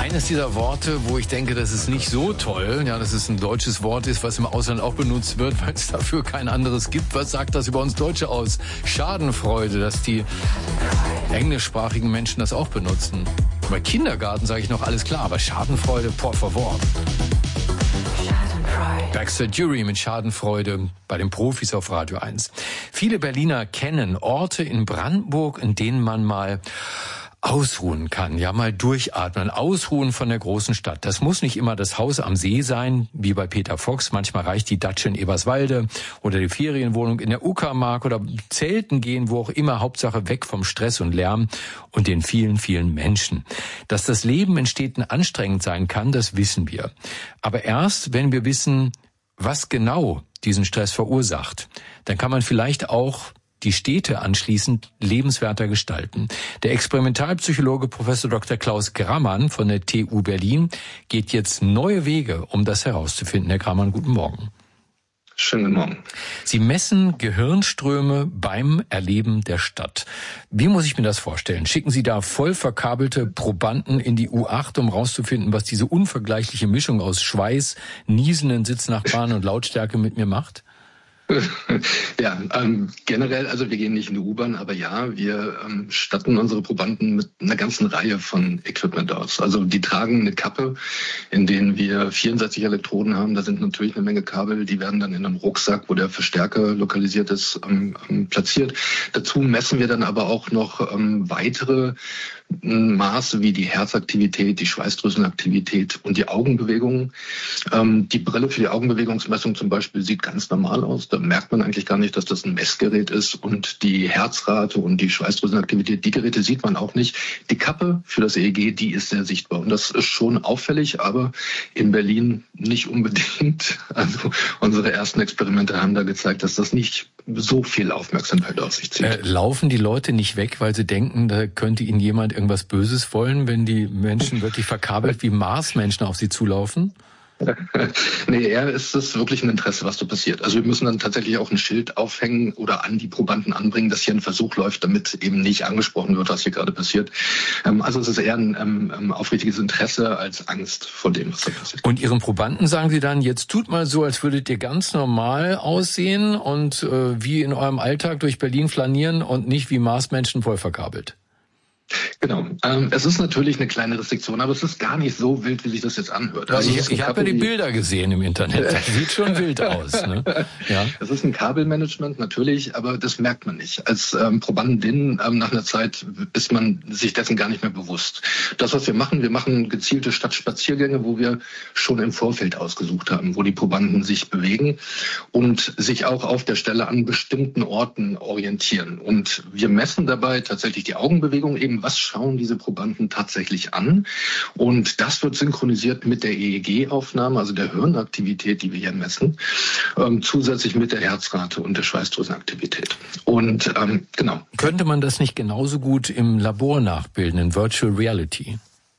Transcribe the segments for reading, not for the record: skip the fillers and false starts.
Eines dieser Worte, wo ich denke, das ist nicht so toll, ja, dass es ein deutsches Wort ist, was im Ausland auch benutzt wird, weil es dafür kein anderes gibt. Was sagt das über uns Deutsche aus? Schadenfreude, dass die englischsprachigen Menschen das auch benutzen. Bei Kindergarten sage ich noch alles klar, aber Schadenfreude, por favor. Baxter Dury mit Schadenfreude bei den Profis auf Radio 1. Viele Berliner kennen Orte in Brandenburg, in denen man mal ausruhen kann, ja, mal durchatmen, ausruhen von der großen Stadt. Das muss nicht immer das Haus am See sein, wie bei Peter Fox. Manchmal reicht die Datsche in Eberswalde oder die Ferienwohnung in der Uckermark oder Zelten gehen, wo auch immer, Hauptsache weg vom Stress und Lärm und den vielen, vielen Menschen. Dass das Leben in Städten anstrengend sein kann, das wissen wir. Aber erst, wenn wir wissen, was genau diesen Stress verursacht, dann kann man vielleicht auch die Städte anschließend lebenswerter gestalten. Der Experimentalpsychologe Professor Dr. Klaus Grammann von der TU Berlin geht jetzt neue Wege, um das herauszufinden. Herr Grammann, guten Morgen. Schönen guten Morgen. Sie messen Gehirnströme beim Erleben der Stadt. Wie muss ich mir das vorstellen? Schicken Sie da voll verkabelte Probanden in die U8, um rauszufinden, was diese unvergleichliche Mischung aus Schweiß, niesenden Sitznachbarn und Lautstärke mit mir macht? Ja, generell, also wir gehen nicht in die U-Bahn, aber ja, wir statten unsere Probanden mit einer ganzen Reihe von Equipment aus. Also die tragen eine Kappe, in denen wir 64 Elektroden haben. Da sind natürlich eine Menge Kabel, die werden dann in einem Rucksack, wo der Verstärker lokalisiert ist, platziert. Dazu messen wir dann aber auch noch weitere Maße wie die Herzaktivität, die Schweißdrüsenaktivität und die Augenbewegungen. Die Brille für die Augenbewegungsmessung zum Beispiel sieht ganz normal aus. Da merkt man eigentlich gar nicht, dass das ein Messgerät ist. Und die Herzrate und die Schweißdrüsenaktivität, die Geräte sieht man auch nicht. Die Kappe für das EEG, die ist sehr sichtbar. Und das ist schon auffällig, aber in Berlin nicht unbedingt. Also unsere ersten Experimente haben da gezeigt, dass das nicht so viel Aufmerksamkeit auf sich zieht. Laufen die Leute nicht weg, weil sie denken, da könnte ihnen jemand irgendwas Böses wollen, wenn die Menschen wirklich verkabelt wie Marsmenschen auf sie zulaufen? Nee, eher ist es wirklich ein Interesse, was da passiert. Also wir müssen dann tatsächlich auch ein Schild aufhängen oder an die Probanden anbringen, dass hier ein Versuch läuft, damit eben nicht angesprochen wird, was hier gerade passiert. Also es ist eher ein aufrichtiges Interesse als Angst vor dem, was da passiert. Und Ihren Probanden sagen Sie dann, jetzt tut mal so, als würdet ihr ganz normal aussehen und wie in eurem Alltag durch Berlin flanieren und nicht wie Marsmenschen voll verkabelt. Genau. Es ist natürlich eine kleine Restriktion, aber es ist gar nicht so wild, wie sich das jetzt anhört. Also ich habe ja die Bilder gesehen im Internet. Das sieht schon wild aus. Ne? Ja. Das ist ein Kabelmanagement, natürlich, aber das merkt man nicht. Als Probandin nach einer Zeit ist man sich dessen gar nicht mehr bewusst. Das, was wir machen gezielte Stadtspaziergänge, wo wir schon im Vorfeld ausgesucht haben, wo die Probanden sich bewegen und sich auch auf der Stelle an bestimmten Orten orientieren. Und wir messen dabei tatsächlich die Augenbewegung eben. Was schauen diese Probanden tatsächlich an? Und das wird synchronisiert mit der EEG-Aufnahme, also der Hirnaktivität, die wir hier messen, zusätzlich mit der Herzrate und der Schweißdrüsenaktivität. Und genau. Könnte man das nicht genauso gut im Labor nachbilden, in Virtual Reality?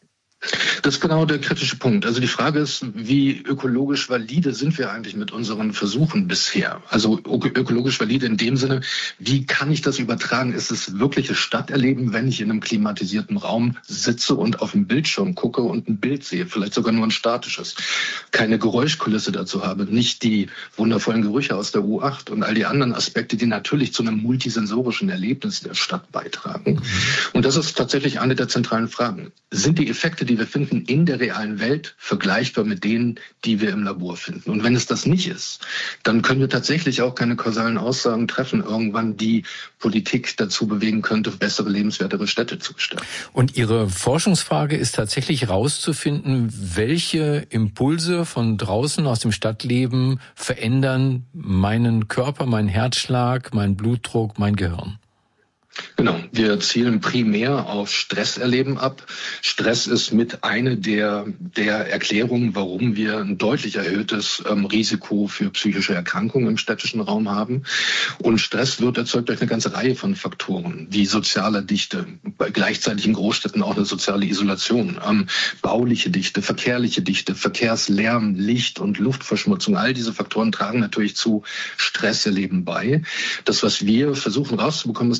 Das ist genau der kritische Punkt. Also die Frage ist, wie ökologisch valide sind wir eigentlich mit unseren Versuchen bisher? Also ökologisch valide in dem Sinne, wie kann ich das übertragen? Ist es wirkliches Stadterleben, wenn ich in einem klimatisierten Raum sitze und auf dem Bildschirm gucke und ein Bild sehe, vielleicht sogar nur ein statisches, keine Geräuschkulisse dazu habe, nicht die wundervollen Gerüche aus der U8 und all die anderen Aspekte, die natürlich zu einem multisensorischen Erlebnis der Stadt beitragen. Und das ist tatsächlich eine der zentralen Fragen. Sind die Effekte, die wir finden, in der realen Welt vergleichbar mit denen, die wir im Labor finden? Und wenn es das nicht ist, dann können wir tatsächlich auch keine kausalen Aussagen treffen, irgendwann die Politik dazu bewegen könnte, bessere, lebenswertere Städte zu gestalten. Und Ihre Forschungsfrage ist tatsächlich herauszufinden, welche Impulse von draußen aus dem Stadtleben verändern meinen Körper, meinen Herzschlag, meinen Blutdruck, mein Gehirn. Genau, wir zielen primär auf Stresserleben ab. Stress ist mit eine der Erklärungen, warum wir ein deutlich erhöhtes Risiko für psychische Erkrankungen im städtischen Raum haben. Und Stress wird erzeugt durch eine ganze Reihe von Faktoren, wie soziale Dichte, gleichzeitig in Großstädten auch eine soziale Isolation, bauliche Dichte, Verkehrslärm, Licht- und Luftverschmutzung. All diese Faktoren tragen natürlich zu Stresserleben bei. Das, was wir versuchen rauszubekommen, ist tatsächlich,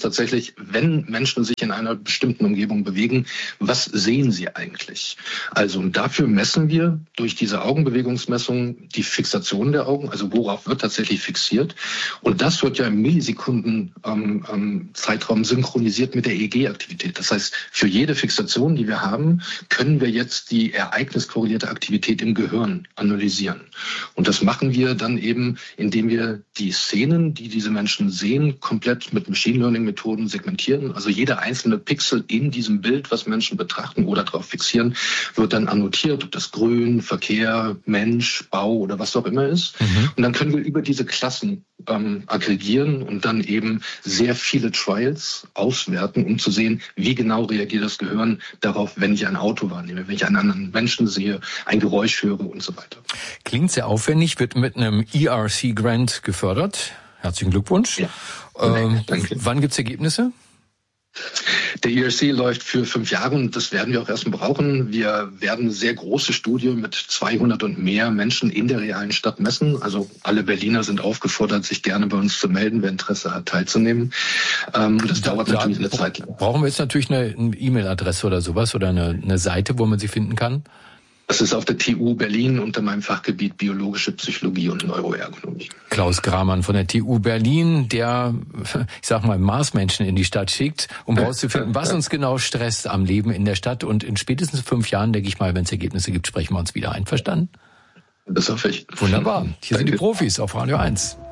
tatsächlich, wenn Menschen sich in einer bestimmten Umgebung bewegen, was sehen sie eigentlich? Also und dafür messen wir durch diese Augenbewegungsmessung die Fixation der Augen, also worauf wird tatsächlich fixiert. Und das wird ja im Millisekunden Zeitraum synchronisiert mit der EEG-Aktivität. Das heißt, für jede Fixation, die wir haben, können wir jetzt die ereigniskorrelierte Aktivität im Gehirn analysieren. Und das machen wir dann eben, indem wir die Szenen, die diese Menschen sehen, komplett mit Machine Learning Methoden segmentieren. Also jeder einzelne Pixel in diesem Bild, was Menschen betrachten oder darauf fixieren, wird dann annotiert, ob das Grün, Verkehr, Mensch, Bau oder was auch immer ist. Und dann können wir über diese Klassen aggregieren und dann eben sehr viele Trials auswerten, um zu sehen, wie genau reagiert das Gehirn darauf, wenn ich ein Auto wahrnehme, wenn ich einen anderen Menschen sehe, ein Geräusch höre und so weiter. Klingt sehr aufwendig, wird mit einem ERC-Grant gefördert. Herzlichen Glückwunsch. Ja. Danke. Wann gibt's Ergebnisse? Der ERC läuft für 5 Jahre und das werden wir auch erstmal brauchen. Wir werden eine sehr große Studie mit 200 und mehr Menschen in der realen Stadt messen. Also alle Berliner sind aufgefordert, sich gerne bei uns zu melden, wer Interesse hat, teilzunehmen. Das dauert natürlich eine Zeit lang. Brauchen wir jetzt natürlich eine E-Mail-Adresse oder sowas oder eine Seite, wo man sie finden kann? Das ist auf der TU Berlin unter meinem Fachgebiet Biologische Psychologie und Neuroergonomie. Klaus Gramann von der TU Berlin, der, ich sag mal, Marsmenschen in die Stadt schickt, um herauszufinden, was uns genau stresst am Leben in der Stadt. Und in spätestens 5 Jahren, denke ich mal, wenn es Ergebnisse gibt, sprechen wir uns wieder. Einverstanden? Das hoffe ich. Wunderbar. Hier sind die Profis auf Radio 1.